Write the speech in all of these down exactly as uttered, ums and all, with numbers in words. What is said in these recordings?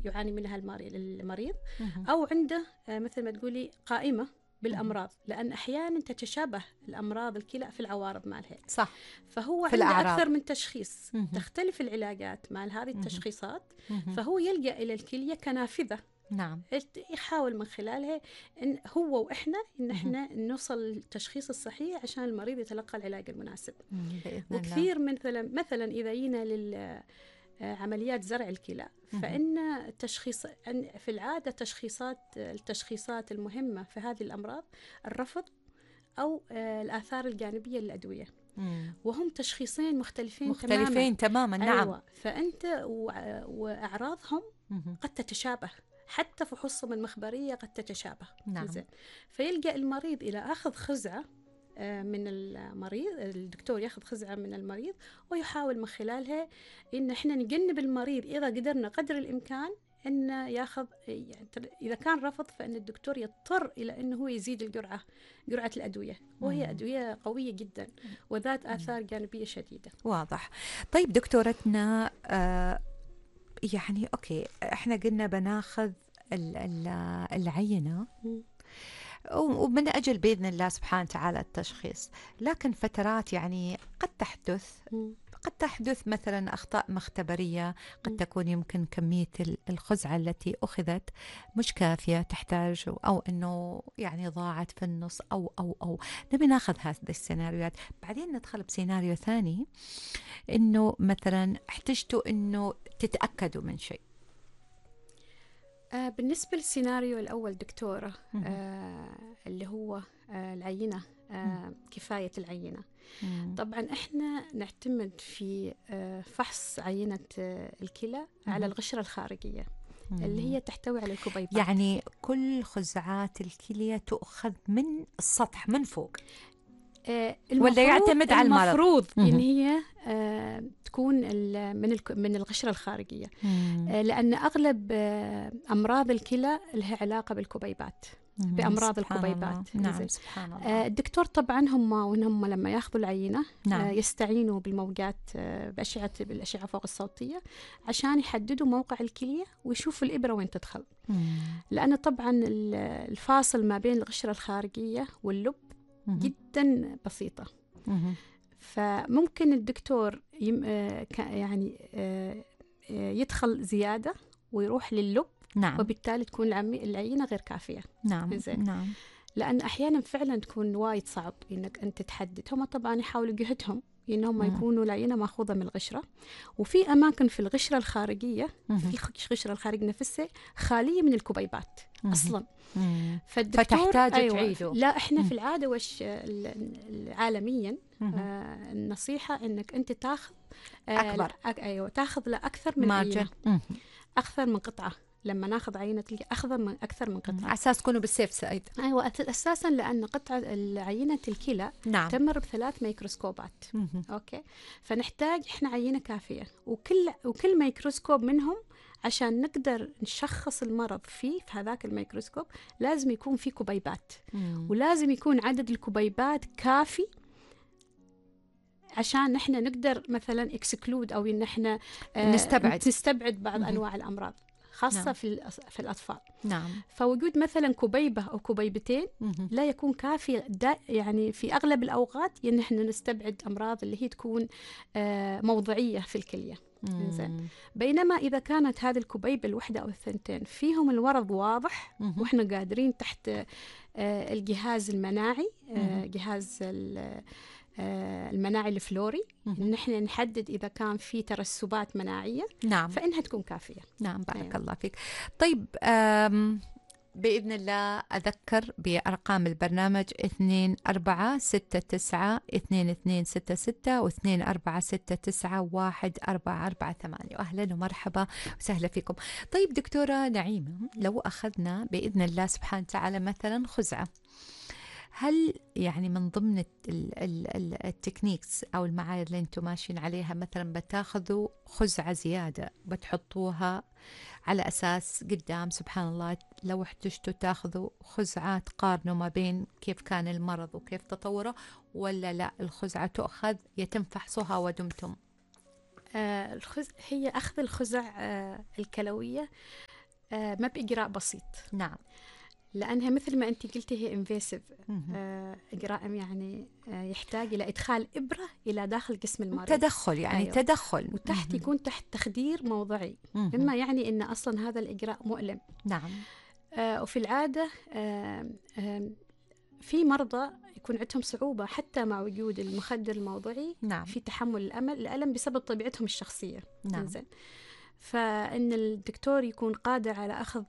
يعاني منها المريض، أو عنده مثل ما تقولي قائمة بالأمراض، لأن أحيانا تتشابه الأمراض الكلى في العوارض مالها. صح. فهو عنده أكثر من تشخيص، تختلف العلاجات مال هذه التشخيصات، فهو يلجأ إلى الكلية كنافذة. نعم. يحاول من خلالها إن هو وإحنا إن إحنا نوصل للتشخيص الصحيح عشان المريض يتلقى العلاج المناسب. وكثير مثلا مثلا إذا جينا لل عمليات زرع الكلى، فإن التشخيص في العادة تشخيصات التشخيصات المهمة في هذه الأمراض الرفض أو الآثار الجانبية للأدوية، وهم تشخيصين مختلفين مختلفين تماما. تماما. نعم. أيوة. فأنت وأعراضهم قد تتشابه، حتى فحوصهم المخبرية قد تتشابه. نعم. فيلجأ المريض إلى أخذ خزعة من المريض، الدكتور ياخذ خزعة من المريض ويحاول من خلالها إن إحنا نجنب المريض إذا قدرنا قدر الإمكان إن ياخذ، يعني إذا كان رفض فإن الدكتور يضطر إلى إنه هو يزيد الجرعة، جرعة الأدوية، وهي أدوية قوية جدا وذات آثار جانبية شديدة. واضح. طيب دكتورتنا، آه يعني أوكي، إحنا قلنا بناخذ العينة ومن أجل بإذن الله سبحانه وتعالى التشخيص، لكن فترات يعني قد تحدث قد تحدث مثلا أخطاء مختبرية، قد تكون يمكن كمية الخزعة التي أخذت مش كافية، تحتاج أو أنه يعني ضاعت في النص أو أو أو نبي ناخذ هذه السيناريوهات. بعدين ندخل بسيناريو ثاني، أنه مثلا احتجتوا أنه تتأكدوا من شيء. آه بالنسبة للسيناريو الأول دكتورة، آه اللي هو آه العينة، آه كفاية العينة. مم. طبعا احنا نعتمد في آه فحص عينة آه الكلى مم. على الغشرة الخارجية مم. اللي هي تحتوي على الكبيبات. يعني كل خزعات الكلية تؤخذ من السطح من فوق، آه ولا يعتمد على المرض؟ المفروض إن هي آه تكون من من الغشرة الخارجية، آه لأن أغلب آه أمراض الكلى لها علاقة بالكبيبات، بأمراض الكبيبات. نعم سبحان الله. آه الدكتور طبعا هم وهم لما ياخذوا العينة نعم. آه يستعينوا بالموجات، آه بأشعة بالأشعة فوق الصوتية عشان يحددوا موقع الكلية ويشوفوا الإبرة وين تدخل. مم. لأن طبعا الفاصل ما بين الغشرة الخارجية واللب مم. جدا بسيطة. مم. فممكن الدكتور يم آه يعني آه يدخل زيادة ويروح لللب، نعم. وبالتالي تكون العينة غير كافية. نعم. نعم. لأن أحيانا فعلا تكون وايد صعب إنك أنت تحدد. هم طبعا يحاولوا جهدهم إنهم يكونوا العينة مأخوذة من الغشرة، وفي أماكن في الغشرة الخارجية مم. في الغشرة الخارجية نفسها خالية من الكبيبات مم. أصلا. مم. فتحتاج أيوة تعيده. لا إحنا مم. في العادة وش عالميا آه النصيحة إنك أنت تاخذ آه أكبر. أيوة تاخذ لأكثر من عينة، أكثر من قطعة. لما ناخذ عينة أخذ من أكثر من قطعة، على أساس تكونوا بالسيف سايد. أيوة أساسا لأن قطعة عينة الكلى نعم. تمر بثلاث ميكروسكوبات. مم. أوكي، فنحتاج إحنا عينة كافية، وكل وكل ميكروسكوب منهم عشان نقدر نشخص المرض فيه في هذاك الميكروسكوب لازم يكون فيه كبيبات. مم. ولازم يكون عدد الكبيبات كافي عشان نحن نقدر مثلا اكسكلود أو إن احنا آه نستبعد نستبعد بعض مم. أنواع الأمراض خاصة نعم. في في الأطفال. نعم. فوجود مثلا كبيبة أو كبيبتين مم. لا يكون كافي، يعني في أغلب الأوقات إن إحنا نستبعد أمراض اللي هي تكون آه موضعية في الكلية. إنزين. بينما إذا كانت هذه الكبيبة الوحدة أو الثنتين فيهم الورد واضح مم. وإحنا قادرين تحت آه الجهاز المناعي، آه جهاز المناعي الفلوري إن إحنا نحدد إذا كان في ترسبات مناعية نعم. فإنها تكون كافية. نعم بارك أيوة. الله فيك. طيب بإذن الله أذكر بأرقام البرنامج اثنين أربعة ستة تسعة اثنين اثنين ستة ستة واثنين أربعة ستة تسعة واحد أربعة أربعة ثمانية. أهلا ومرحبا وسهلا فيكم. طيب دكتورة نعيمة، لو أخذنا بإذن الله سبحانه وتعالى مثلا خزعة، هل يعني من ضمن التكنيكس أو المعايير اللي أنتم ماشيين عليها مثلا بتاخذوا خزعة زيادة بتحطوها على أساس قدام سبحان الله لو احتجتوا تاخذوا خزعة تقارنوا ما بين كيف كان المرض وكيف تطوره، ولا لا الخزعة تأخذ يتم فحصها ودمتم؟ آه الخز... هي أخذ الخزع آه الكلوية آه ما بإجراء بسيط. نعم. لأنها مثل ما أنت قلتي هي انفيسيف، آه إجراء يعني آه يحتاج إلى إدخال إبرة إلى داخل جسم المريض. تدخل يعني. أيوة. تدخل وتحت يكون تحت تخدير موضعي، مما يعني أن أصلا هذا الإجراء مؤلم. نعم. آه وفي العادة آه آه في مرضى يكون عندهم صعوبة حتى مع وجود المخدر الموضعي. نعم. في تحمل الأمل الألم بسبب طبيعتهم الشخصية. نعم. إنزين. فإن الدكتور يكون قادر على أخذ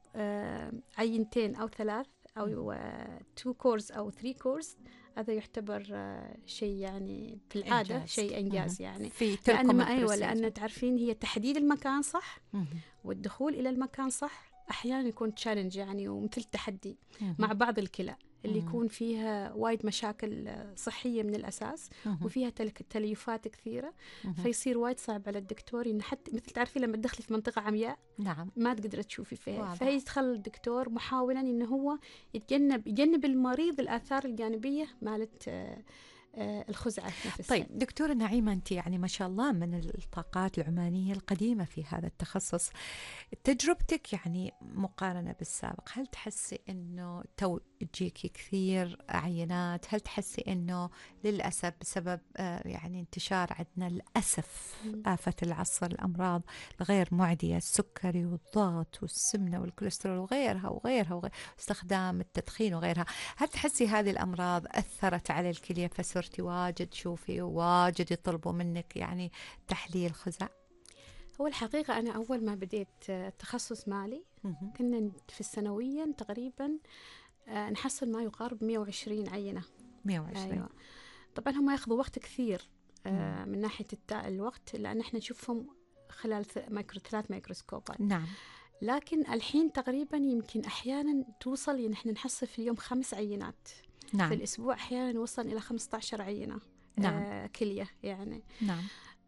عينتين أو ثلاث أو تو كورس أو ثري كورس، هذا يعتبر شيء يعني في العادة إنجاز. شيء إنجاز يعني في لأن ما أيوة لأن تعرفين هي تحديد المكان صح والدخول إلى المكان صح أحيانا يكون تشالنج يعني ومثل تحدي مع بعض الكلى اللي يكون فيها وايد مشاكل صحية من الأساس وفيها تليفات كثيرة، فيصير وايد صعب على الدكتور إن حتى مثل تعرفي لما تدخلي في منطقة عمياء. نعم. ما تقدر تشوفي فيها، فيدخل الدكتور محاولا إنه هو يتجنب يجنب المريض الآثار الجانبية مالت الخزعة نفسها. طيب دكتورة نعيمة، أنت يعني ما شاء الله من الطاقات العمانية القديمة في هذا التخصص، تجربتك يعني مقارنة بالسابق، هل تحسي أنه تو تجيكي كثير عينات؟ هل تحسي أنه للأسف بسبب يعني انتشار عندنا للأسف آفة العصر الأمراض الغير معدية، السكري والضغط والسمنة والكوليسترول وغيرها وغيرها وغيرها، استخدام التدخين وغيرها، هل تحسي هذه الأمراض أثرت على الكلية فصرتي واجد شوفي واجد يطلبوا منك يعني تحليل خزع؟ هو الحقيقة أنا أول ما بديت التخصص مالي كنا في السنويا تقريبا نحصل ما يقارب مئة وعشرين عينة. مئة وعشرين. أيوة. طبعا هم ياخذوا وقت كثير من ناحية الوقت لأن احنا نشوفهم خلال مايكرو ثلاث ميكروسكوبات. نعم. لكن الحين تقريبا يمكن أحيانا توصل إن احنا نحصل في اليوم خمس عينات. نعم. في الأسبوع أحيانا نوصل إلى خمسة عشر عينة. نعم. آه كلية يعني. نعم.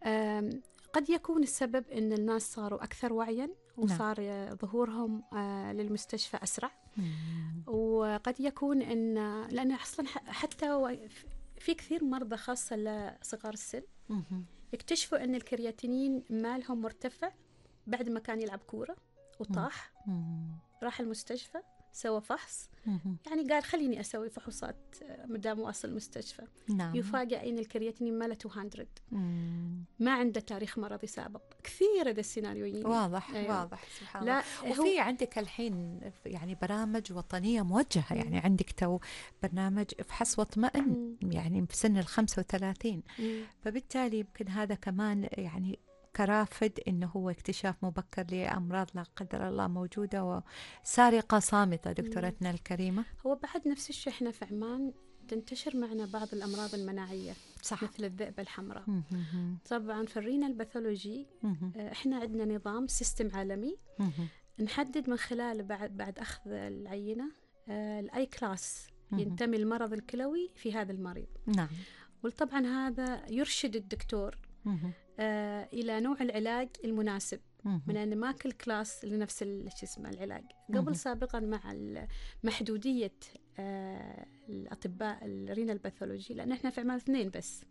قد يكون السبب أن الناس صاروا أكثر وعيا وصار نعم. ظهورهم آه للمستشفى أسرع. مم. وقد يكون أن لأن أصلا حتى في كثير مرضى خاصة لصغار السن مم. يكتشفوا أن الكرياتينين مالهم مرتفع بعد ما كان يلعب كورة وطاح. مم. راح المستشفى سوى فحص مم. يعني قال خليني أسوي فحوصات مدام واصل المستشفى. نعم. يفاجأ أن الكرياتينين ماله مئتين. مم. ما عنده تاريخ مرضي سابق. كثير هذا السيناريوين. واضح. أيوة. واضح سبحان الله. وفي عندك الحين يعني برامج وطنية موجهة. مم. يعني عندك تو برنامج افحص واطمئن يعني في سن الخمسة وثلاثين. مم. فبالتالي يمكن هذا كمان يعني كرافد إنه هو اكتشاف مبكر لأمراض لا قدر الله موجودة وسارقة صامتة. دكتورتنا الكريمة، هو بعد نفس الشيء إحنا في عمان تنتشر معنا بعض الأمراض المناعية. صح. مثل الذئبة الحمراء. مم. طبعا في الرينال باثولوجي إحنا عندنا نظام سيستم عالمي مم. نحدد من خلال بعد بعد أخذ العينة الأي كلاس ينتمي المرض الكلوي في هذا المريض. نعم. وطبعا هذا يرشد الدكتور آه إلى نوع العلاج المناسب. مم. من أن ما كل كلاس لنفس اسمه العلاج. قبل مم. سابقا مع محدودية آه الأطباء الرينال باثولوجي لأن إحنا في عمان اثنين بس.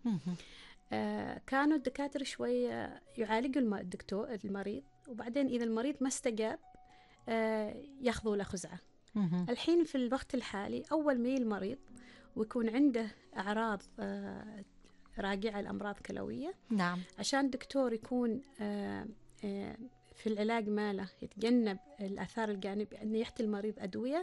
آه كانوا الدكاترة شوية يعالجوا الدكتور المريض وبعدين إذا المريض ما استجاب آه ياخذوا له خزعة. مم. الحين في الوقت الحالي أول ما المريض ويكون عنده أعراض آه راجعة الأمراض كلوية. نعم. عشان الدكتور يكون آآ آآ في العلاج ماله يتجنب الآثار الجانبية أنه يحتي المريض أدوية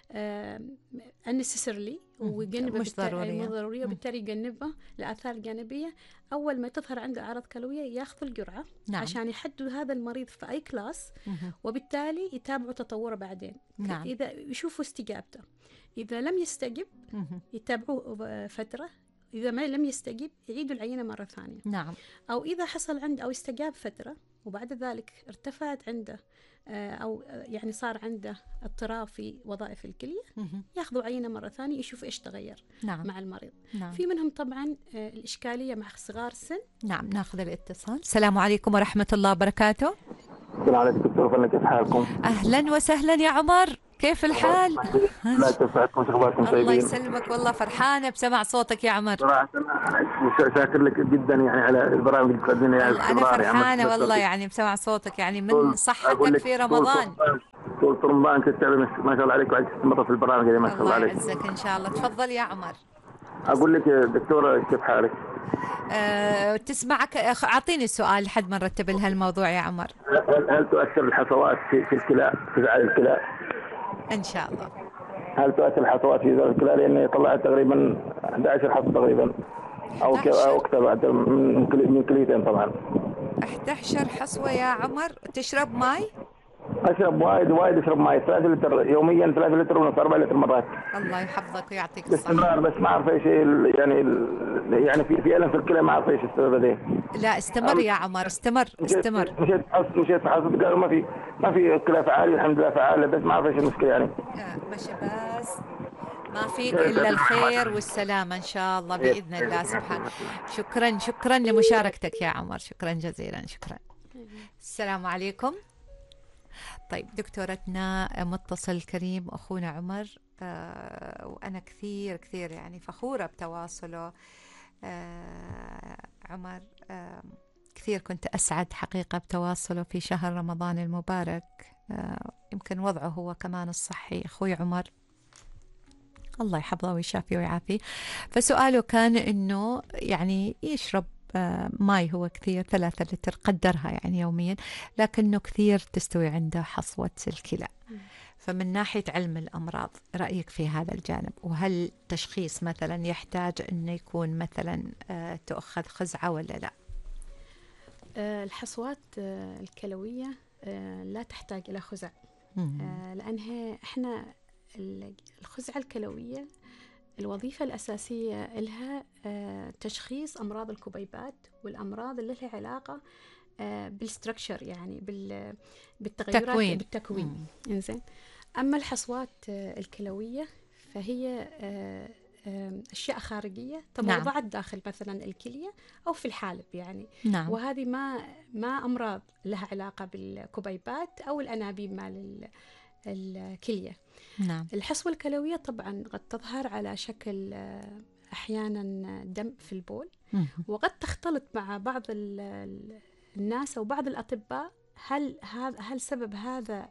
unnecessarily ويجنب مش ضرورية ضرورية وبالتالي يجنبه الآثار الجانبية. أول ما تظهر عنده أعراض كلوية ياخذ الجرعة. نعم. عشان يحدد هذا المريض في أي كلاس مم. وبالتالي يتابعوا تطوره بعدين. نعم. إذا يشوفوا استجابته، إذا لم يستجب مم. يتابعوه فترة، إذا ما لم يستجيب يعيدوا العينة مرة ثانية. نعم. أو إذا حصل عنده أو استجاب فترة وبعد ذلك ارتفعت عنده أو يعني صار عنده اضطراب في وظائف الكلية ياخذوا عينة مرة ثانية يشوفوا إيش تغير. نعم. مع المريض. نعم. في منهم طبعا الإشكالية مع صغار السن. نعم. ناخذ الاتصال. السلام عليكم ورحمة الله وبركاته. السلام عليكم دكتور، كيف حالكم؟ أهلا وسهلا يا عمر، كيف الحال؟ لا تفعلكم، اخباركم طيبين؟ الله يسلمك، والله فرحانه بسمع صوتك يا عمر. صراحه شاكر لك جدا يعني على البرامج اللي تقدمينها. يعني انا فرحانه والله يعني بسمع صوتك يعني من صحتك في رمضان. طول طول انت تتابع ما شاء الله عليك وعايز تستمر في البرامج ما شاء الله عليك. الله يعزك ان شاء الله. تفضل يا عمر. اقول لك يا دكتوره كيف حالك؟ أه تسمعك. اعطيني السؤال لحد ما نرتب لها الموضوع يا عمر. هل, هل تؤثر الحصوات في, في الكلى في فعال الكلى؟ ان شاء الله. هل تؤثر الحصوات في ذلك الكلى؟ لاني طلعت تقريبا أحد عشر حصوة تقريبا او او اكثر من من كليتين طبعا. أحد عشر حصوة يا عمر. تشرب ماي؟ اشرب وايد وايد اشرب ماي ثلاثة لتر يوميا، ثلاثة لتر ونص أربعة لتر مرات. الله يحفظك ويعطيك الصحة. باستمرار بس ما اعرف ايش يعني يعني في في الم في الكلى ما اعرف ايش السبب ده. لا استمر يا عمر استمر استمر. مشيت حص مشيت حص قالوا ما في ما في كلى فعالة الحمد لله فعالة بس ما اعرف ايش المشكلة يعني. آه ماشي بس ما فيك إلا الخير والسلامة إن شاء الله بإذن الله سبحانه. شكرا شكرا لمشاركتك يا عمر. شكرا جزيلا. شكرا. السلام عليكم. طيب دكتورتنا متصل كريم أخونا عمر آه وأنا كثير كثير يعني فخورة بتواصله. آه عمر آه كثير كنت أسعد حقيقة بتواصله في شهر رمضان المبارك. آه يمكن وضعه هو كمان الصحي أخوي عمر الله يحفظه ويشافيه ويعافيه. فسؤاله كان إنه يعني يشرب ماي هو كثير ثلاثة لتر قدرها يعني يوميا، لكنه كثير تستوي عنده حصوة الكلى. فمن ناحية علم الأمراض رأيك في هذا الجانب؟ وهل تشخيص مثلا يحتاج أنه يكون مثلا تأخذ خزعة ولا لا؟ الحصوات الكلوية لا تحتاج إلى خزع لأنها إحنا الخزعة الكلوية الوظيفة الأساسية لها تشخيص أمراض الكبيبات والأمراض اللي لها علاقة بالستركشر يعني بالتغيرات تكوين. بالتكوين. إنزين. أما الحصوات الكلوية فهي أشياء خارجية تموضعت نعم. داخل مثلا الكلية أو في الحالب يعني نعم. وهذه ما ما أمراض لها علاقة بالكبيبات أو الأنابيب مال الكلية. نعم. الحصوة الكلوية طبعا قد تظهر على شكل أحيانا دم في البول مم. وقد تختلط مع بعض الناس أو بعض الأطباء هل هذا هل سبب هذا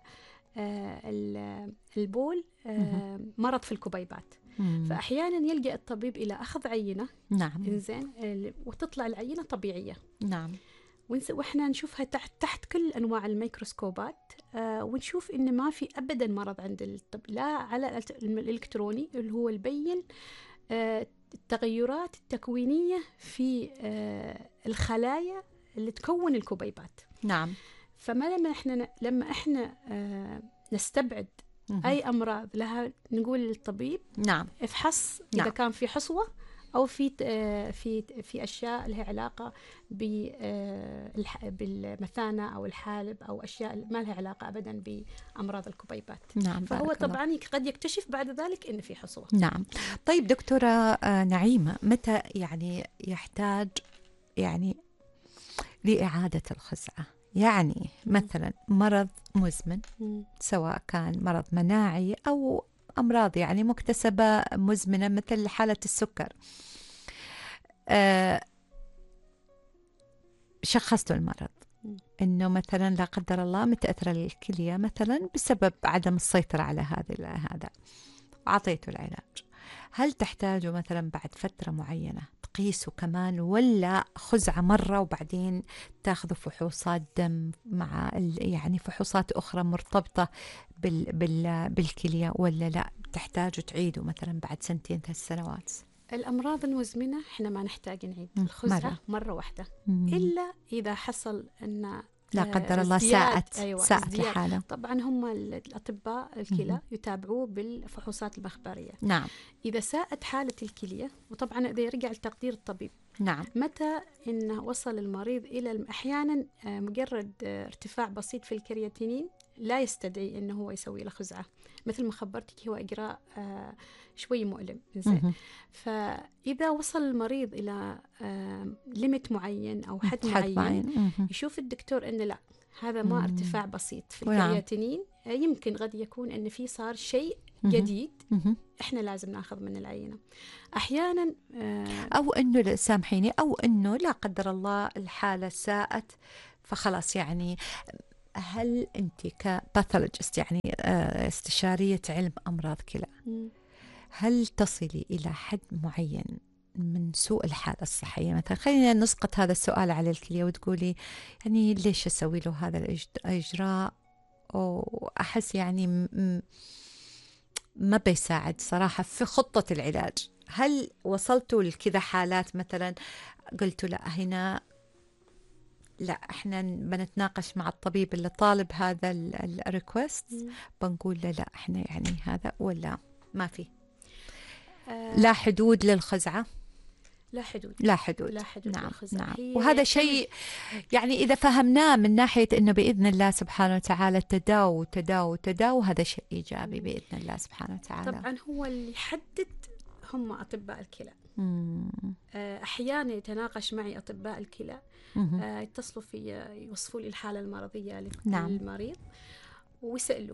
البول مرض في الكبيبات. مم. فأحيانا يلجأ الطبيب إلى أخذ عينة نعم. إنزين وتطلع العينة طبيعية. نعم. وإحنا نشوفها تحت تحت كل أنواع الميكروسكوبات آه ونشوف إن ما في أبدا مرض عند الطب لا على الإلكتروني اللي هو يبين آه التغيرات التكوينية في آه الخلايا اللي تكون الكبيبات. نعم. فما لما إحنا لما إحنا آه نستبعد مه. أي أمراض لها نقول للطبيب نعم افحص نعم. إذا كان في حصوة أو في في في أشياء لها علاقة بالمثانة أو الحالب أو أشياء ما لها علاقة أبدا بأمراض الكبيبات. نعم. فهو طبعا قد يكتشف بعد ذلك إن في حصوة. نعم. طيب دكتورة نعيمة متى يعني يحتاج يعني لإعادة الخزعة؟ يعني مثلا مرض مزمن سواء كان مرض مناعي أو أمراض يعني مكتسبة مزمنة مثل حالة السكر. أه شخصت المرض إنه مثلا لا قدر الله متأثرة الكلية مثلا بسبب عدم السيطرة على هذا هذا وعطيته العلاج. هل تحتاج مثلا بعد فترة معينة تقيسه كمان ولا خزعة مرة وبعدين تاخذ فحوصات دم مع يعني فحوصات أخرى مرتبطة بال بال بالكلية ولا لا تحتاج تعيده مثلا بعد سنتين ثلاث سنوات؟ الأمراض المزمنة إحنا ما نحتاج نعيد الخزعة مرة, مرة واحدة مم. إلا إذا حصل أن لا قدر الله ساءت أيوة ساءت الحالة. طبعا هم الأطباء الكلى يتابعوه بالفحوصات المخبرية. نعم. إذا ساءت حالة الكلية وطبعا إذا يرجع لتقدير الطبيب. نعم. متى إنه وصل المريض إلى أحيانا مجرد ارتفاع بسيط في الكرياتينين لا يستدعي إنه هو يسوي له خزعة مثل ما خبرتك هو إجراء شوي مؤلم. زين. فإذا وصل المريض إلى ليميت معين أو حد, حد معين, معين. يشوف الدكتور إنه لا هذا ما ارتفاع بسيط في الكرياتينين يمكن قد يكون إن في صار شيء جديد إحنا لازم ناخذ من العينة. أحيانا أو إنه سامحيني أو إنه لا قدر الله الحالة ساءت فخلاص يعني هل أنت كباثولوجيست يعني استشارية علم أمراض كلى، هل تصلي إلى حد معين من سوء الحالة الصحية؟ مثلا خلينا نسقط هذا السؤال على الكلية وتقولي يعني ليش أسوي له هذا الإجراء وأحس يعني ما بيساعد صراحة في خطة العلاج. هل وصلتوا لكذا حالات مثلا قلتوا لا هنا لا احنا بنتناقش مع الطبيب اللي طالب هذا الريكوست بنقول له لا احنا يعني هذا، ولا ما في آه لا حدود للخزعة؟ لا حدود لا حدود, لا حدود نعم للخزعة. نعم. وهذا شيء يعني إذا فهمناه من ناحية إنه بإذن الله سبحانه وتعالى تداو تداو تداو هذا شيء إيجابي بإذن الله سبحانه وتعالى. طبعا هو اللي يحدد هم أطباء الكلى. أحيانا يتناقش معي أطباء الكلى، يتصلوا في يوصفوا لي الحالة المرضية للمريض ويسألوا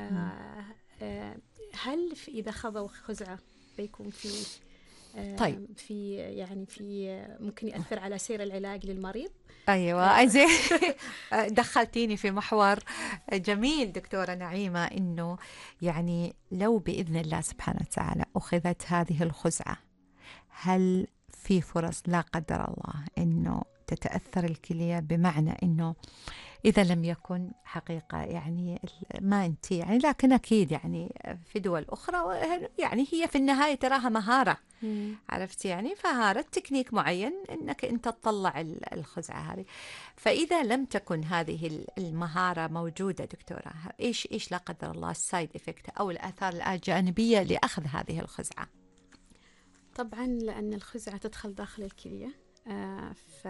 هل إذا خذوا خزعة بيكون في طيب في يعني في ممكن يأثر على سير العلاج للمريض. أيوة زين دخلتيني في محور جميل دكتورة نعيمة، إنه يعني لو بإذن الله سبحانه وتعالى أخذت هذه الخزعة هل في فرص لا قدر الله إنه تتأثر الكلية؟ بمعنى إنه إذا لم يكن حقيقة يعني ما أنت يعني، لكن أكيد يعني في دول أخرى يعني هي في النهاية تراها مهارة، عرفتي يعني فهارة تكنيك معين إنك أنت تطلع الخزعة هذه. فإذا لم تكن هذه المهارة موجودة دكتورة، إيش إيش لا قدر الله السايد إفكت أو الآثار الجانبية لأخذ هذه الخزعة؟ طبعا لأن الخزعة تدخل داخل الكلية آه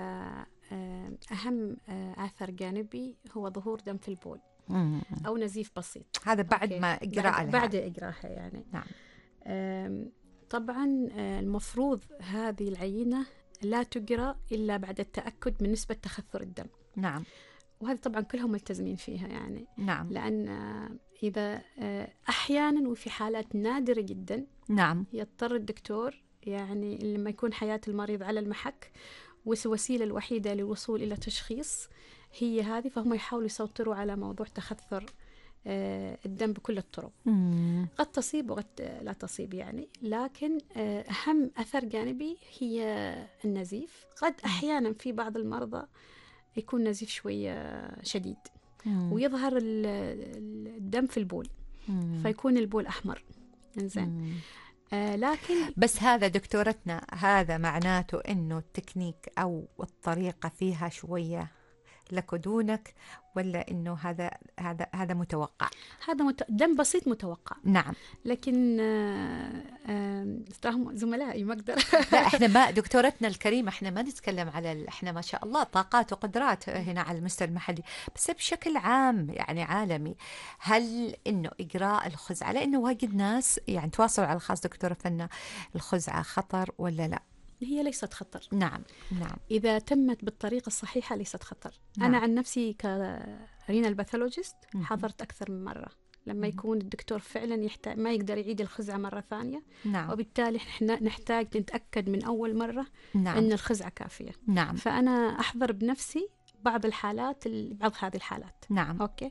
فأهم آه آثار جانبي هو ظهور دم في البول مم. أو نزيف بسيط. هذا بعد أوكي. ما إجراء بعد, بعد إجراءها يعني. نعم. آه طبعا آه المفروض هذه العينة لا تجرى إلا بعد التأكد من نسبة تخثر الدم. نعم. وهذا طبعا كلهم ملتزمين فيها يعني. نعم. لأن آه إذا آه أحيانا وفي حالات نادرة جدا نعم يضطر الدكتور يعني لما يكون حياة المريض على المحك والوسيلة الوحيدة للوصول إلى تشخيص هي هذه، فهم يحاولوا يسيطروا على موضوع تخثر آه الدم بكل الطرق. مم. قد تصيب وقد لا تصيب يعني، لكن آه أهم أثر جانبي هي النزيف. قد أحيانا في بعض المرضى يكون نزيف شوية شديد مم. ويظهر الدم في البول مم. فيكون البول أحمر. إنزين آه لكن بس هذا دكتورتنا هذا معناته إنه التكنيك أو الطريقة فيها شوية لك ودونك، ولا إنه هذا هذا هذا متوقع؟ هذا مت... دم بسيط متوقع. نعم. لكن تراهم زملائي ما أقدر. لا إحنا ما دكتورتنا الكريمة إحنا ما نتكلم على إحنا ما شاء الله طاقات وقدرات هنا على المستوى المحلي، بس بشكل عام يعني عالمي. هل إنه إجراء الخزعة، لأنه واجد ناس يعني تواصلوا على الخاص دكتورة فن الخزعة خطر ولا لا؟ هي ليست خطر. نعم نعم. إذا تمت بالطريقة الصحيحة ليست خطر. نعم. أنا عن نفسي كرينال باثولوجيست حضرت أكثر من مرة لما يكون الدكتور فعلا يحتاج ما يقدر يعيد الخزعة مرة ثانية. نعم. وبالتالي إحنا نحتاج نتأكد من أول مرة نعم. أن الخزعة كافية. نعم. فأنا أحضر بنفسي بعض الحالات بعض هذه الحالات. نعم. أوكي.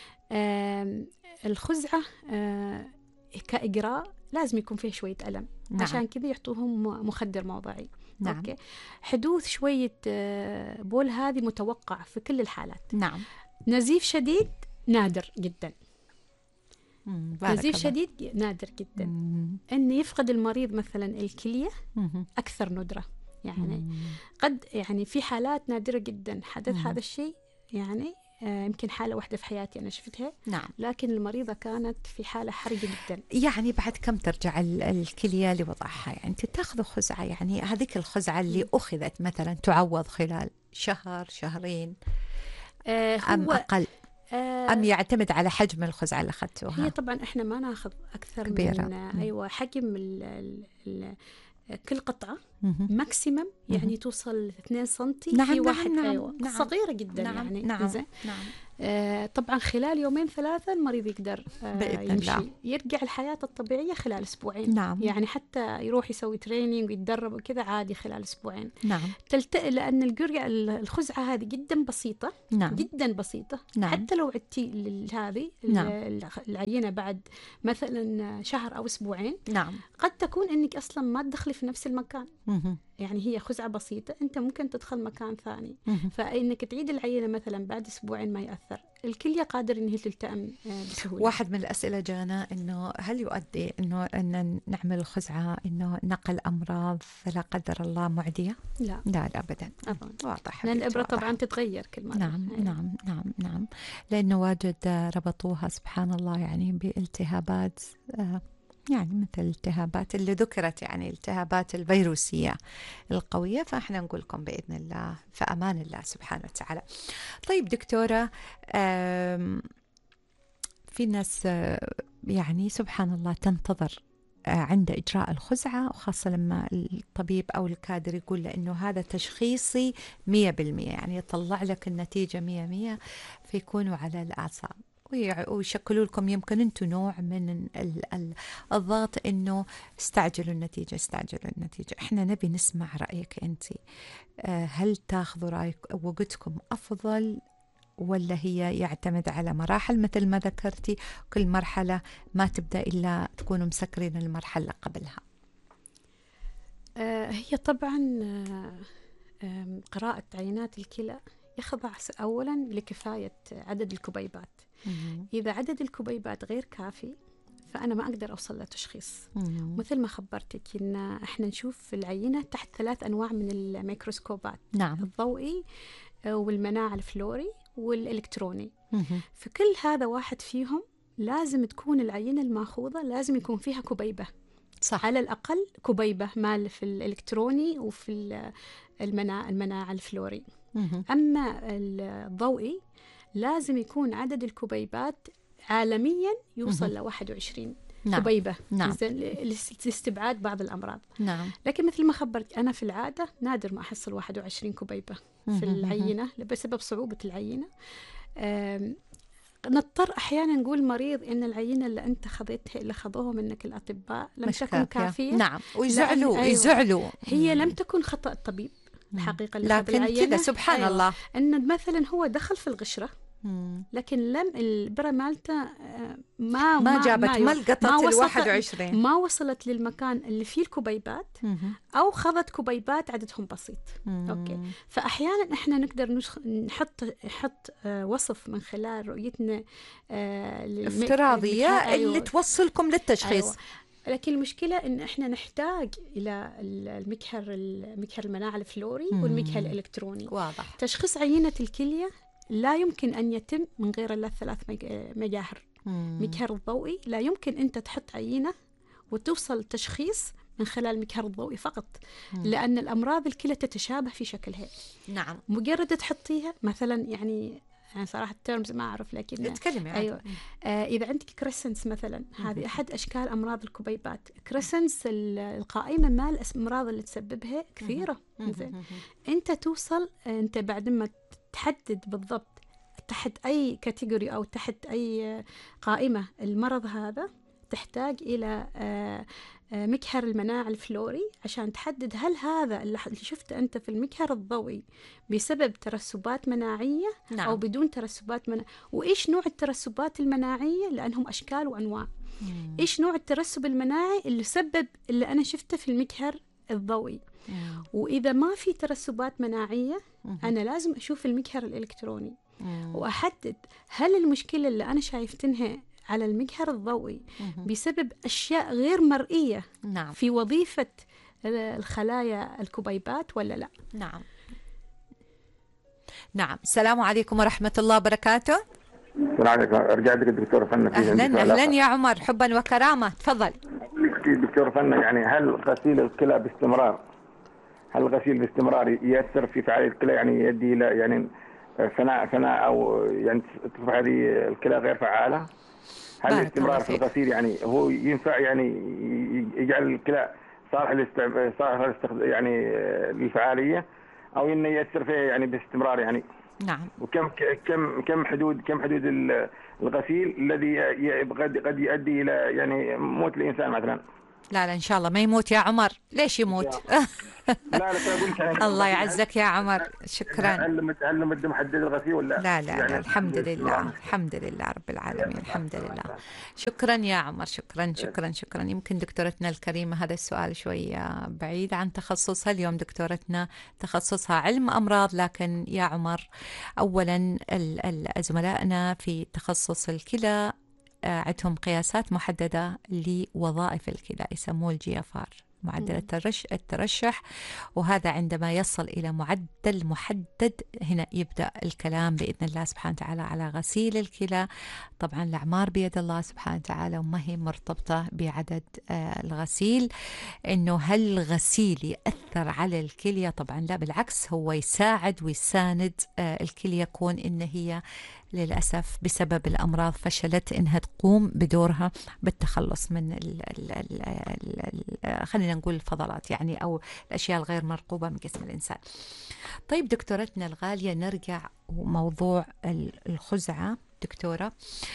الخزعة كإجراء لازم يكون فيه شوية ألم. نعم. عشان كذا يعطوهم مخدر موضعي. نعم. أوكي. حدوث شوية بول هذه متوقع في كل الحالات. نعم. نزيف شديد نادر جدا. نزيف الله. شديد نادر جدا. مم. أن يفقد المريض مثلا الكلية مم. أكثر ندرة يعني. مم. قد يعني في حالات نادرة جدا حدث مم. هذا الشيء يعني. آه يمكن حالة واحدة في حياتي أنا شفتها. نعم. لكن المريضة كانت في حالة حرجة جدا. يعني بعد كم ترجع الكلية لوضعها؟ يعني تاخذوا خزعة، يعني هذيك الخزعة اللي أخذت مثلا تعوض خلال شهر شهرين آه أم أقل آه أم يعتمد على حجم الخزعة اللي أخذتوها؟ هي طبعا إحنا ما ناخذ أكثر كبيرة. من آه أيوة حجم ال ال ال كل قطعة ماكسيمم يعني توصل اثنين سنتي نعم في واحد. نعم أيوة. نعم. صغيرة جدا نعم. يعني. نعم. زين. نعم. آه طبعا خلال يومين ثلاثة المريض يقدر آه يمشي الله. يرجع الحياة الطبيعية خلال أسبوعين. نعم. يعني حتى يروح يسوي تريننج ويتدرب وكذا عادي خلال أسبوعين. نعم. تلتقي لأن القرية الخزعة هذه جدا بسيطة. نعم. جدا بسيطة. نعم. حتى لو عدتي هذه نعم. العينة بعد مثلا شهر أو أسبوعين، نعم. قد تكون إنك أصلا ما تدخلي في نفس المكان. مه. يعني هي خزعة بسيطة، أنت ممكن تدخل مكان ثاني. مه. فإنك تعيد العينة مثلا بعد أسبوعين ما يأثر. الكلية قادر إن هي تلتئم بسهولة. واحد من الأسئلة جانا إنه هل يؤدي إنه أن نعمل الخزعة إنه نقل أمراض لا قدر الله معدية؟ لا لا لا أبدا. أبدا. واضح. لأن الإبرة طبعا تتغير كل مرة. نعم يعني. نعم نعم نعم لأنه واجد ربطوها سبحان الله يعني بالتهابات يعني مثل الالتهابات اللي ذكرت يعني الالتهابات الفيروسية القوية. فإحنا نقول لكم بإذن الله في أمان الله سبحانه وتعالى. طيب دكتورة، في ناس يعني سبحان الله تنتظر عند إجراء الخزعة، وخاصة لما الطبيب أو الكادر يقول له إنه هذا تشخيصي مية بالمية، يعني يطلع لك النتيجة مية مية، فيكونوا على الأعصاب ويشكلوا لكم يمكن أنتم نوع من الضغط إنه استعجلوا النتيجة استعجلوا النتيجة. إحنا نبي نسمع رأيك أنت، هل تاخذوا رأيك وقتكم أفضل ولا هي يعتمد على مراحل مثل ما ذكرتي، كل مرحلة ما تبدأ إلا تكونوا مسكرين المرحلة قبلها؟ آه هي طبعا آه قراءة عينات الكلى يخضع أولا لكفاية عدد الكبيبات. مم. إذا عدد الكبيبات غير كافي فأنا ما أقدر أوصل لتشخيص. مم. مثل ما خبرتك إن إحنا نشوف العينة تحت ثلاث أنواع من الميكروسكوبات. نعم. الضوئي والمناعة الفلوري والإلكتروني. مم. فكل هذا واحد فيهم لازم تكون العينة الماخوذة لازم يكون فيها كبيبة. صح. على الأقل كبيبة مال في الإلكتروني وفي المناعة المناعة الفلوري. مم. أما الضوئي لازم يكون عدد الكبيبات عالميا يوصل ل واحد وعشرين نعم. كبيبة. نعم. لاستبعاد بعض الأمراض. نعم. لكن مثل ما خبرت أنا في العادة نادر ما أحصل واحد وعشرين كبيبة في العينة بسبب صعوبة العينة. نضطر أحيانا نقول مريض إن العينة اللي أنت خذيتها اللي خذوها منك الأطباء لم تكن كافية. نعم. ويزعلوا أيوة. يزعلوا هي لم تكن خطأ الطبيب الحقيقة اللي لكن كذا سبحان أيوة. الله إن مثلا هو دخل في القشرة لكن لم البرة مالته ما ما جابت ما لقطت ال واحد وعشرين، ما وصلت للمكان اللي فيه الكبيبات أو خذت كبيبات عددهم بسيط. مم. أوكي. فأحيانا إحنا نقدر نشخ... نحط نحط آه وصف من خلال رؤيتنا آه للم... افتراضية أيوة. اللي توصلكم للتشخيص. أيوة. لكن المشكلة إن إحنا نحتاج إلى المكهر المكهر المناعة الفلوري مم. والمكهر الإلكتروني. واضح. تشخيص عينة الكلية لا يمكن أن يتم من غير الثلاث مجاهر. مكهر الضوئي لا يمكن أنت تحط عينة وتوصل تشخيص من خلال المكهر الضوئي فقط. مم. لأن الأمراض الكلى تتشابه في شكلها. نعم. مجرد تحطيها مثلا يعني يعني صراحة الترمز ما أعرف لكن نتكلم يعني. أيوة. آه إذا عندك كريسنس مثلا هذه أحد أشكال أمراض الكبيبات. كريسنس القائمة مال الأمراض اللي تسببها كثيرة. زين أنت توصل أنت بعد ما تحدد بالضبط تحت أي كاتيجوري أو تحت أي قائمة المرض هذا تحتاج إلى مكهر المناعة الفلوري عشان تحدد هل هذا اللي شفته أنت في المكهر الضوئي بسبب ترسبات مناعية. نعم. أو بدون ترسبات مناعية، وإيش نوع الترسبات المناعية لأنهم أشكال وأنواع. مم. إيش نوع الترسب المناعي اللي سبب اللي أنا شفته في المكهر الضوئي. مم. وإذا ما في ترسبات مناعية مم. أنا لازم أشوف المكهر الإلكتروني مم. وأحدد هل المشكلة اللي أنا شايفتنها على المكهر الضوئي مم. بسبب أشياء غير مرئية. نعم. في وظيفة الخلايا الكبيبات ولا لا. نعم نعم. السلام عليكم ورحمة الله وبركاته. السلام عليكم. رجع لك الدكتورة فنة. أهلا أهلا يا عمر، حبا وكرامة، تفضل. دكتورة فنة يعني هل غسيل الكلى باستمرار هل الغسيل باستمرار يأثر في فعالية الكلى، يعني يؤدي إلى يعني فناء فناء أو يعني تصبح هذه الكلى غير فعالة؟ هل الاستمرار في الغسيل يعني هو ينفع يعني يجعل الكلى صالح للاستعمال صالح يعني للفعالية، أو إنه يأثر فيها يعني باستمرار يعني نعم. وكم كم كم حدود كم حدود الغسيل الذي قد قد يؤدي الى يعني موت الانسان مثلا. لا لا ان شاء الله ما يموت يا عمر، ليش يموت؟ لا لا اقول لك الله يعزك يا عمر، شكرا. هل هل مد محدد الغسيل ولا لا لا, يعني لا الحمد لله الحمد لله رب العالمين الحمد لله. شكرا يا عمر، شكرا شكرا شكرا. يمكن دكتورتنا الكريمة هذا السؤال شوية بعيد عن تخصصها اليوم، دكتورتنا تخصصها علم أمراض، لكن يا عمر أولا زملائنا في تخصص الكلى عندهم قياسات محددة لوظائف الكلى يسموه الجي اف ار، معدل الترش الترشح، وهذا عندما يصل إلى معدل محدد هنا يبدأ الكلام بإذن الله سبحانه وتعالى على غسيل الكلى. طبعا الأعمار بيد الله سبحانه وتعالى وما هي مرتبطة بعدد آه الغسيل، إنه هل الغسيل يأثر على الكلية؟ طبعا لا، بالعكس هو يساعد ويساند آه الكلية، كون إن هي للأسف بسبب الأمراض فشلت إنها تقوم بدورها بالتخلص من ال ال ال ال خلينا نقول الفضلات يعني أو الأشياء الغير مرغوبة من جسم الإنسان. طيب دكتورتنا الغالية، نرجع موضوع الخزعة دكتورة.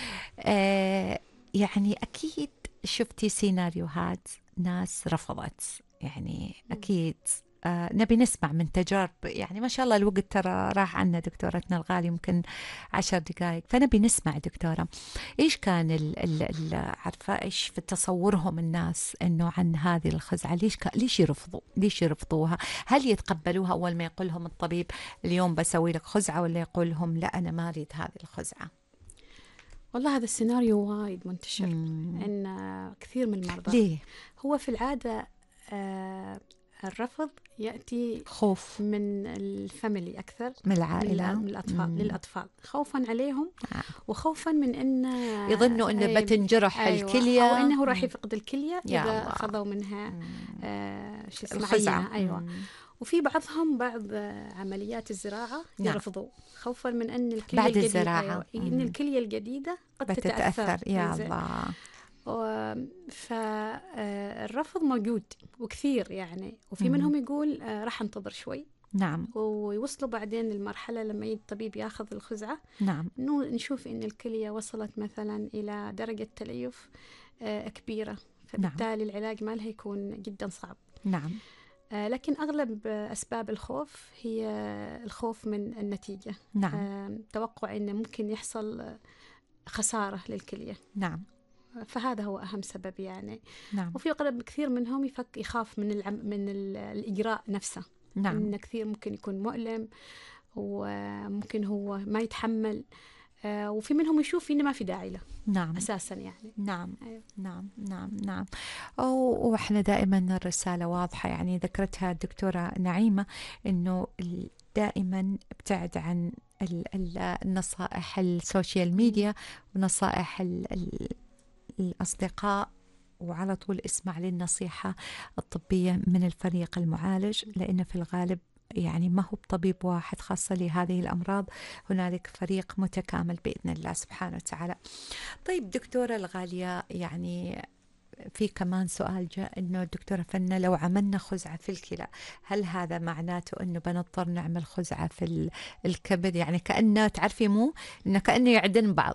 آه يعني أكيد شفتي سيناريوهات ناس رفضت، يعني أكيد آه نبي نسمع من تجارب، يعني ما شاء الله الوقت ترى راح عنا دكتورتنا الغالية يمكن عشر دقائق، فنبي نسمع دكتورة إيش كان ال ال ال عارفة إيش في تصورهم الناس إنه عن هذه الخزعة، ليش ليش يرفضوا ليش يرفضوها؟ هل يتقبلوها أول ما يقول لهم الطبيب اليوم بسوي لك خزعة، ولا يقول لهم لا أنا ما أريد هذه الخزعة؟ والله هذا السيناريو وايد منتشر، إن كثير من المرضى ليه؟ هو في العادة آه الرفض يأتي خوف من الفاميلي أكثر من العائلة، من الأطفال مم. للأطفال، خوفا عليهم آه. وخوفا من أن يظنوا أنه بتنجرح أيوة الكلية أو أنه راح يفقد الكلية إذا الله. أخذوا منها آه شو اسمه الخزعة. أيوة. مم. وفي بعضهم بعض عمليات الزراعة يرفضوا نعم. خوفا من أن الكلية بعد الجديدة الزراعة أيوة. إن الكلية الجديدة قد تتأثر, تتأثر. يا الله. فالرفض موجود وكثير يعني، وفي مم. منهم يقول راح انتظر شوي نعم، ويوصلوا بعدين للمرحلة لما يجي الطبيب ياخذ الخزعة نعم، إنه نشوف إن الكلية وصلت مثلا إلى درجة تليف كبيرة، فبالتالي نعم. العلاج مالها يكون جدا صعب. نعم. لكن أغلب أسباب الخوف هي الخوف من النتيجة. نعم. توقع إنه ممكن يحصل خسارة للكلية. نعم. فهذا هو أهم سبب يعني. نعم. وفي قلب كثير منهم يفك يخاف من العم من الإجراء نفسه. نعم. إن كثير ممكن يكون مؤلم وممكن هو ما يتحمل، آه وفي منهم يشوف إنه ما في داعي له. نعم. أساسا يعني. نعم. أيوة. نعم نعم نعم. وإحنا دائما الرسالة واضحة، يعني ذكرتها الدكتورة نعيمة إنه دائما ابتعد عن النصائح السوشيال ميديا ونصائح الأصدقاء، وعلى طول اسمع للنصيحة الطبية من الفريق المعالج، لأن في الغالب يعني ما هو بطبيب واحد، خاصة لهذه الأمراض هنالك فريق متكامل بإذن الله سبحانه وتعالى. طيب دكتورة الغالية، يعني في كمان سؤال جاء إنه الدكتورة فنة لو عملنا خزعة في الكلى هل هذا معناته إنه بنضطر نعمل خزعة في الكبد؟ يعني كأنه تعرفي مو إنه كأنه يعدن بعض.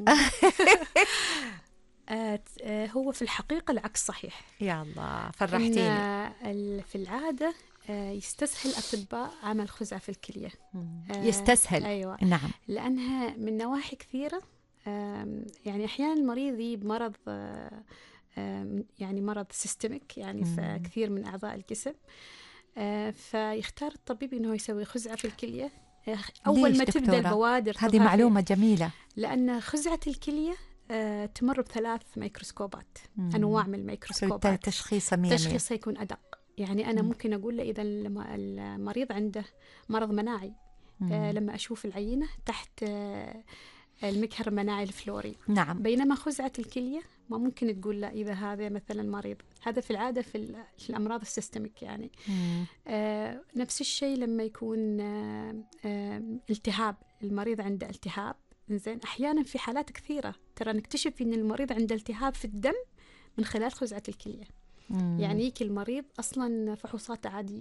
هو في الحقيقة العكس صحيح. يا الله فرحتيني. في العادة يستسهل أطباء عمل خزعة في الكلية. يستسهل. أيوة. نعم. لأنها من نواحي كثيرة، يعني أحيانا المريض يجيب مرض يعني مرض سيستميك يعني في كثير من أعضاء الجسم، فيختار الطبيب إنه يسوي خزعة في الكلية أول ما تبدأ البوادر. هذه معلومة جميلة. لأن خزعة الكلية آه، تمر بثلاث ميكروسكوبات، مم. أنواع من الميكروسكوبات، تشخيصها تشخيصه يكون أدق. يعني أنا مم. ممكن أقول له إذا المريض عنده مرض مناعي، آه، لما أشوف العينة تحت آه، المكهر المناعي الفلوري. نعم. بينما خزعة الكلية ما ممكن تقول لا إذا هذا مثلا مريض. هذا في العادة في, في الأمراض السيستميك يعني. آه، نفس الشيء لما يكون آه، آه، التهاب، المريض عنده التهاب، إنزين أحيانا في حالات كثيرة ترى نكتشف إن المريض عنده التهاب في الدم من خلال خزعة الكلية. مم. يعني يجي المريض أصلا فحوصات عادية،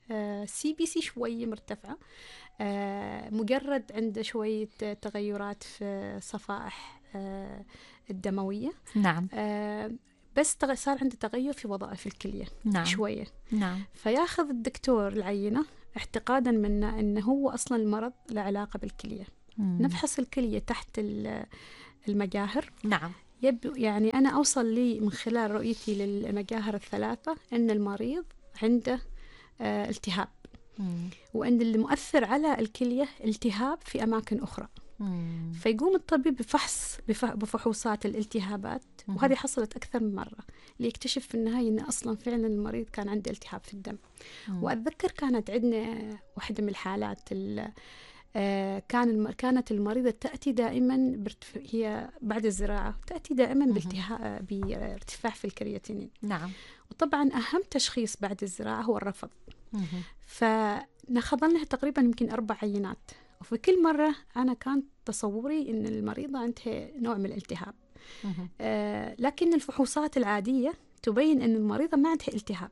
سي بي سي شوية مرتفعة، آه مجرد عنده شوية تغيرات في صفائح آه الدموية. نعم. آه بس صار عنده تغير في وظائف الكلية. نعم. شوية. نعم. فياخذ الدكتور العينة اعتقادا منه أنه هو أصلا المرض له علاقة بالكلية. مم. نفحص الكلية تحت المجاهر. نعم. يبدو يعني أنا أوصل لي من خلال رؤيتي للمجاهر الثلاثة أن المريض عنده آه التهاب. مم. وأن اللي مؤثر على الكلية التهاب في أماكن أخرى. مم. فيقوم الطبيب بفحص بفحوصات الالتهابات. مم. وهذه حصلت أكثر من مرة ليكتشف في النهاية أن أصلا فعلا المريض كان عنده التهاب في الدم. مم. وأتذكر كانت عندنا واحدة من الحالات آه كان كانت المريضة تأتي دائما هي بعد الزراعة تأتي دائما بارتفاع في الكرياتينين. نعم. وطبعا أهم تشخيص بعد الزراعة هو الرفض. فناخذ لها تقريبا يمكن أربع عينات، وفي كل مرة أنا كان تصوري إن المريضة عندها نوع من الالتهاب. آه لكن الفحوصات العادية تبين أن المريضة ما عندها التهاب.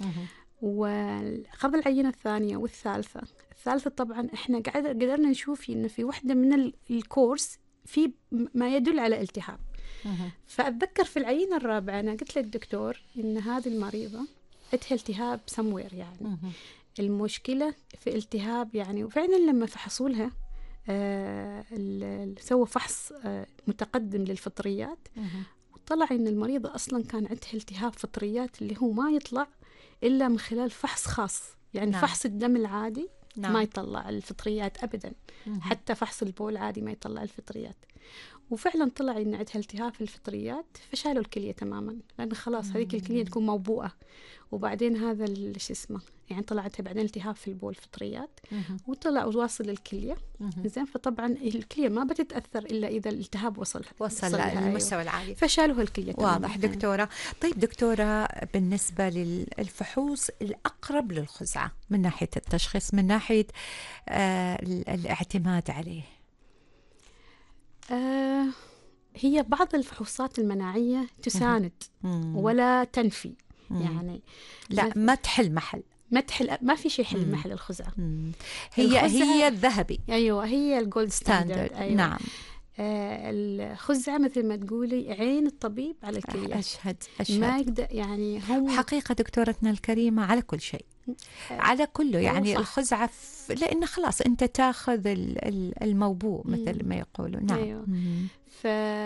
وأخذ العينة الثانية والثالثة. الثالثة طبعا إحنا قدرنا نشوف إن في واحدة من الكورس في ما يدل على التهاب. فأتذكر في العينة الرابعة أنا قلت للدكتور إن هذه المريضة عندها التهاب سموير يعني. المشكلة في التهاب يعني. وفعلا لما فحصوا لها آه سووا فحص آه متقدم للفطريات، وطلع إن المريضة أصلا كان عندها التهاب فطريات اللي هو ما يطلع إلا من خلال فحص خاص يعني. نعم. فحص الدم العادي نعم. ما يطلع الفطريات أبدا. مه. حتى فحص البول عادي ما يطلع الفطريات. وفعلا طلع إن عندها التهاب في الفطريات، فشالوا الكلية تماما لأن خلاص هذيك الكلية تكون موبوءة. وبعدين هذا شو اسمه يعني طلعت بعدين التهاب في البول فطريات. مه. وطلع واصل للكلية. زين. فطبعا الكلية ما بتتأثر إلا إذا الالتهاب وصل وصل للمستوى العالي. فشالوه الكلية تماما. واضح دكتورة. طيب دكتورة، بالنسبة للفحوص الأقرب للخزعة من ناحية التشخيص، من ناحية آه الاعتماد عليه، آه هي بعض الفحوصات المناعية تساند مم. ولا تنفي. مم. يعني لا ما تحل محل ما تحل ما في شيء يحل محل الخزعة. مم. هي هي الذهبي. أيوة هي الجولد ستاندرد. أيوة. نعم. آه الخزعة مثل ما تقولي عين الطبيب على الكلية. أشهد أشهد. ما يقدر يعني هم حقيقة دكتورتنا الكريمة على كل شيء. على كله يعني الخزعة ف... لأن خلاص أنت تأخذ الموبوء مثل ما يقولوا. نعم. أيوة. ف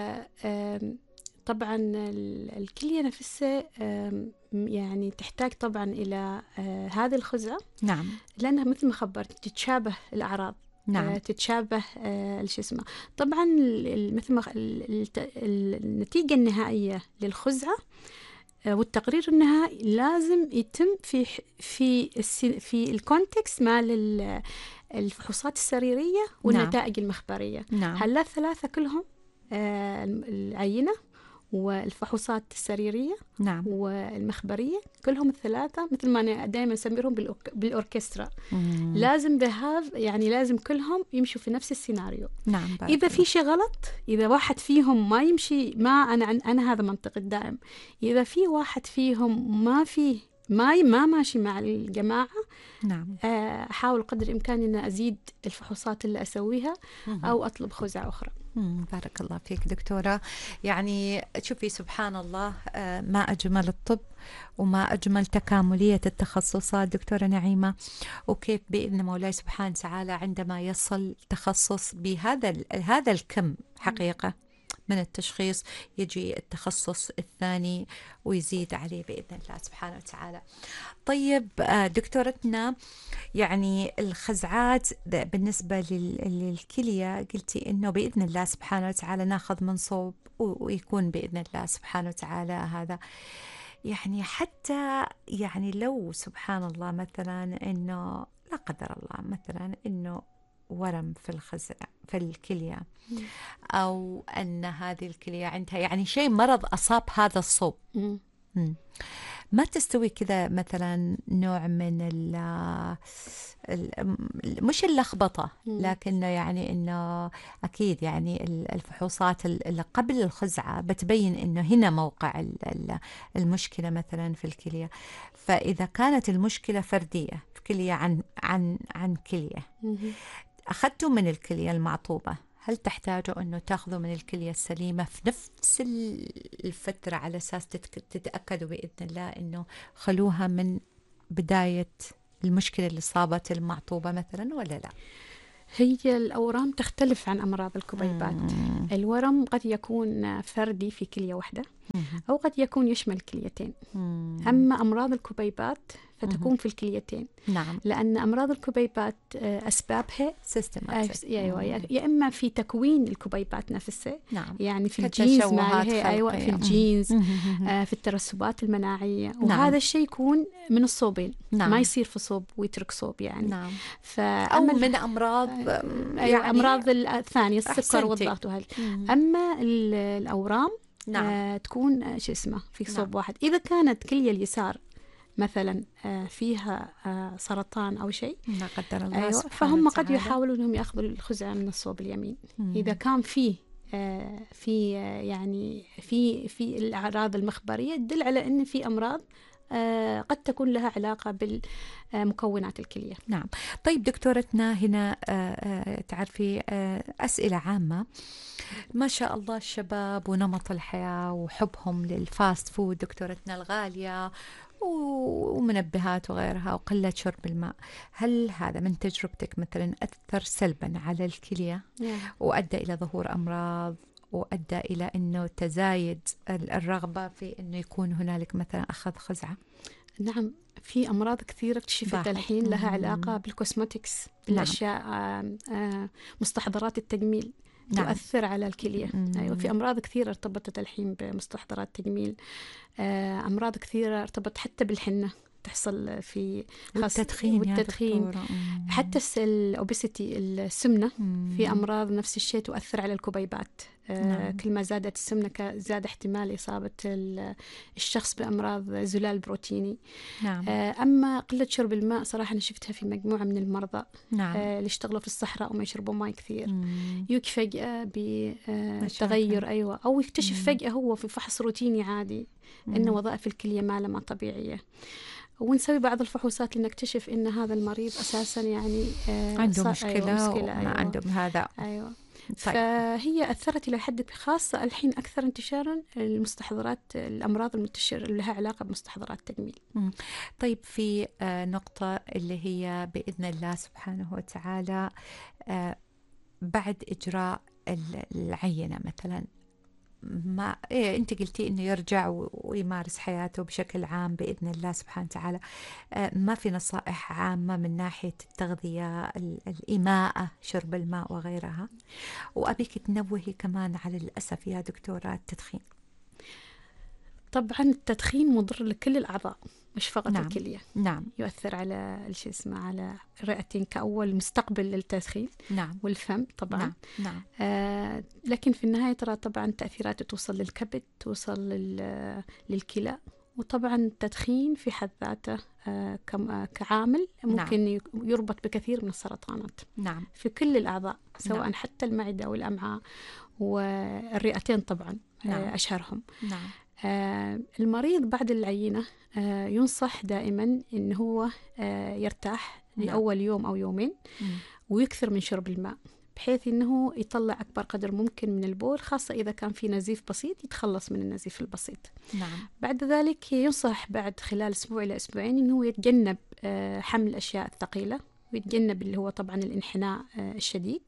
طبعا الكلية نفسها يعني تحتاج طبعا إلى هذه الخزعة. نعم. لأنها مثل ما خبرت تتشابه الأعراض. نعم. تتشابه شو اسمه. طبعا مثل ما النتيجة النهائية للخزعة والتقرير النهائي لازم يتم في في في الكونتكست مال الفحوصات السريرية والنتائج نعم. المخبرية. نعم. هلا الثلاثة كلهم العينة والفحوصات السريرية نعم. والمخبرية كلهم الثلاثة مثل ما أنا دائما أسميهم بالأوركسترا. مم. لازم ذهاب يعني لازم كلهم يمشوا في نفس السيناريو. نعم. إذا في شيء غلط، إذا واحد فيهم ما يمشي ما أنا أنا هذا منطق الدائم. إذا في واحد فيهم ما فيه ما ما ماشي مع الجماعة. نعم. أحاول قدر الإمكان أن أزيد الفحوصات اللي أسويها أو أطلب خزعة أخرى. مم. بارك الله فيك دكتورة. يعني شوفي سبحان الله، ما أجمل الطب وما أجمل تكاملية التخصصات دكتورة نعيمة، وكيف بإذن مولاي سبحانه وتعالى عندما يصل تخصص بهذا هذا الكم حقيقة من التشخيص يجي التخصص الثاني ويزيد عليه بإذن الله سبحانه وتعالى. طيب دكتورتنا، يعني الخزعات بالنسبة للكلية قلتي إنه بإذن الله سبحانه وتعالى ناخذ منصوب ويكون بإذن الله سبحانه وتعالى هذا. يعني حتى يعني لو سبحان الله مثلا إنه لا قدر الله مثلا إنه ورم في الخزع في الكلية، أو أن هذه الكلية عندها يعني شيء مرض أصاب هذا الصوب، ما تستوي كذا مثلا نوع من ال مش اللخبطة، لكن يعني إنه أكيد يعني الفحوصات اللي قبل الخزعة بتبين إنه هنا موقع المشكلة مثلا في الكلية. فإذا كانت المشكلة فردية في كلية عن عن عن كلية، أخذتوا من الكلية المعطوبة، هل تحتاجوا أنه تأخذوا من الكلية السليمة في نفس الفترة على أساس تتأكدوا بإذن الله أنه خلوها من بداية المشكلة اللي صابت المعطوبة مثلا، ولا لا؟ هي الأورام تختلف عن أمراض الكبيبات. مم. الورم قد يكون فردي في كلية واحدة، مم. أو قد يكون يشمل كليتين. مم. أما أمراض الكبيبات فتكون مم. في الكليتين. نعم. لأن أمراض الكبيبات أسبابها سيستماتيك، أيوة، يا إما في تكوين الكبيبات نفسها، نعم. يعني في الجينز مالها، أيوة في الجينز، آه في الترسبات المناعية، نعم. وهذا الشيء يكون من الصوبين، نعم. ما يصير في صوب ويترك صوب يعني، نعم. أو من أمراض آه يعني أيوة أمراض الثانية السكر والضغط وهذه. أما الأورام نعم. آه تكون شو اسمه في صوب نعم. واحد. إذا كانت كلية اليسار مثلا فيها سرطان أو شيء لا قدر الله، أيوة، فهم قد يحاولوا أنهم يأخذوا الخزعة من الصوب اليمين. مم. إذا كان فيه في يعني في في الأعراض المخبرية تدل على أن في أمراض قد تكون لها علاقة بالمكونات الكلية. نعم. طيب دكتورتنا، هنا تعرفي أسئلة عامة. ما شاء الله الشباب ونمط الحياة وحبهم للفاست فود دكتورتنا الغالية ومنبهات وغيرها وقلة شرب الماء، هل هذا من تجربتك مثلا أثر سلبا على الكلية وأدى إلى ظهور أمراض وأدى إلى أنه تزايد الرغبة في أنه يكون هنالك مثلا أخذ خزعة؟ نعم، في أمراض كثيرة اكتشفت الحين لها علاقة بالكوسموتكس، بالأشياء نعم. آه مستحضرات التجميل نعم. تؤثر على الكلية. أيوة، في أمراض كثيرة ارتبطت الحين بمستحضرات التجميل، آه أمراض كثيرة ارتبطت حتى بالحنة تحصل في والتدخين, والتدخين حتى الأوبيسيتي السمنة. مم. في أمراض نفس الشيء تؤثر على الكبيبات. آه نعم. كل ما زادت السمنة زاد احتمال إصابة الشخص بأمراض زلال بروتيني. نعم. آه أما قلة شرب الماء صراحة أنا شفتها في مجموعة من المرضى نعم. آه اللي اشتغلوا في الصحراء وما يشربوا ماء كثير، يوك فجأة بتغير أيوة، أو يكتشف مم. فجأة هو في فحص روتيني عادي مم. إن وظائف الكلية ما لما طبيعية، ونسوي بعض الفحوصات لنكتشف إن هذا المريض أساساً يعني آه عنده مشكلة, أيوة مشكلة وما أيوة. عندهم هذا. أيوة. طيب. فهي أثرت إلى حد خاصة الحين أكثر انتشاراً المستحضرات، الأمراض المنتشرة اللي لها علاقة بمستحضرات التجميل. طيب في آه نقطة اللي هي بإذن الله سبحانه وتعالى آه بعد إجراء العينة مثلاً، ما إيه أنت قلتي إنه يرجع ويمارس حياته بشكل عام بإذن الله سبحانه وتعالى، آه ما في نصائح عامة من ناحية التغذية، الإماءة، شرب الماء وغيرها؟ وأبيك تنوهي كمان على الأسف يا دكتورة التدخين. طبعا التدخين مضر لكل الأعضاء مش فقط نعم. الكلية. نعم. يؤثر على الشيء اسمه على الرئتين كأول مستقبل للتدخين. نعم. والفم طبعا. نعم. نعم. آه لكن في النهاية ترى طبعا تأثيراته توصل للكبد، توصل للكلى، وطبعا التدخين في حد ذاته آه كعامل ممكن نعم. يربط بكثير من السرطانات. نعم. في كل الأعضاء سواء نعم. حتى المعدة والأمعاء والرئتين طبعا. نعم. آه أشهرهم. نعم. آه المريض بعد العينة آه ينصح دائما إن هو آه يرتاح نعم. لأول يوم أو يومين م. ويكثر من شرب الماء بحيث إنه يطلع أكبر قدر ممكن من البول، خاصة إذا كان في نزيف بسيط يتخلص من النزيف البسيط. نعم. بعد ذلك ينصح بعد خلال أسبوع إلى أسبوعين إنه يتجنب آه حمل الأشياء الثقيلة، ويتجنب اللي هو طبعا الانحناء آه الشديد،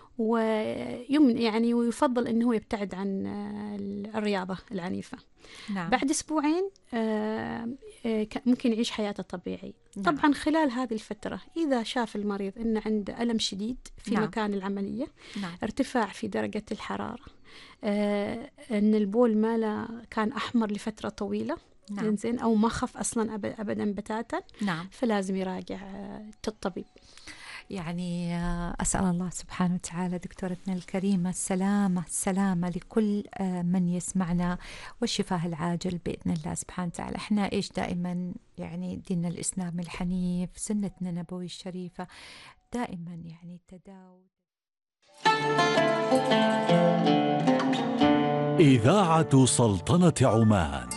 ويمن يعني ويفضل أنه يبتعد عن الرياضة العنيفة. نعم. بعد أسبوعين ممكن يعيش حياته طبيعي. نعم. طبعا خلال هذه الفترة إذا شاف المريض أن عنده ألم شديد في نعم. مكان العملية، نعم. ارتفاع في درجة الحرارة، أن البول ماله كان أحمر لفترة طويلة، نعم. زين، أو ما خف أصلا أبدا بتاتا، نعم. فلازم يراجع الطبيب. يعني أسأل الله سبحانه وتعالى دكتورتنا الكريمة السلامة السلامة لكل من يسمعنا والشفاء العاجل بإذن الله سبحانه وتعالى. احنا إيش دائما يعني ديننا الإسلام الحنيف، سنتنا النبوية الشريفة دائما يعني تداول. إذاعة سلطنة عمان